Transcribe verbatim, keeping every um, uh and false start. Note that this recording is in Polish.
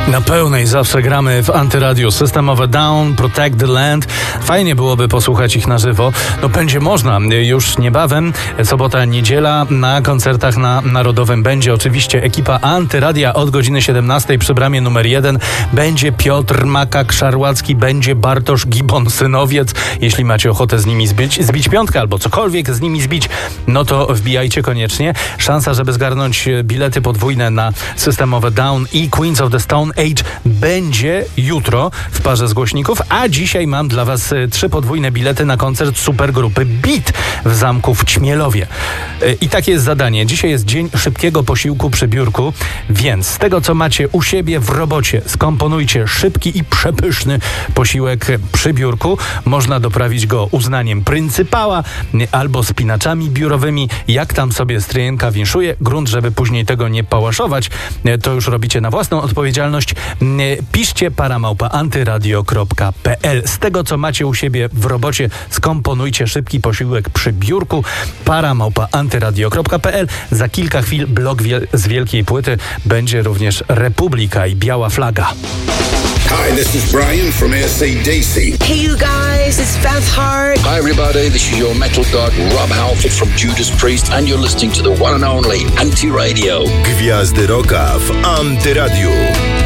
Na pełnej zawsze gramy w Antyradiu. System of a Down, Protect the Land. Fajnie byłoby posłuchać ich na żywo. No będzie można już niebawem. Sobota, niedziela na koncertach na Narodowym będzie oczywiście ekipa Antyradia od godziny siedemnastej przy bramie numer jeden. Będzie Piotr Makak-Szarłacki, będzie Bartosz Gibon-Synowiec. Jeśli macie ochotę z nimi zbić, zbić piątkę albo cokolwiek z nimi zbić, no to wbijajcie koniecznie. Szansa, żeby zgarnąć bilety podwójne na System of a Down i Queens of the Stone Age będzie jutro w parze z głośników, a dzisiaj mam dla was trzy podwójne bilety na koncert supergrupy Beat w zamku w Ćmielowie. I takie jest zadanie. Dzisiaj jest dzień szybkiego posiłku przy biurku, więc z tego, co macie u siebie w robocie, skomponujcie szybki i przepyszny posiłek przy biurku. Można doprawić go uznaniem pryncypała albo spinaczami biurowymi. Jak tam sobie stryjenka winszuje, grunt, żeby później tego nie pałaszować, to już robicie na własną odpowiedzialność. Piszcie paramałpa antyradio kropka pe el. Z tego, co macie u siebie w robocie, skomponujcie szybki posiłek przy biurku. paramałpa antyradio kropka pe el. Za kilka chwil blok wiel- z wielkiej płyty będzie również Republika i Biała Flaga. Hi, this is Brian from A C D C. Hey you guys, it's Beth Hart. Hi everybody, this is your metal god Rob Halford from Judas Priest and you're listening to the one and only Anti Radio. Gwiazdy Rocka w Antyradiu.